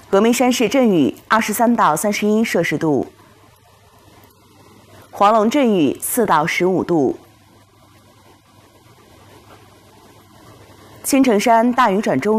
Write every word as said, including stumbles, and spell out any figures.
峨眉山市阵雨二十三到三十一摄氏度，黄龙阵雨四到十五度，青城山大雨转中。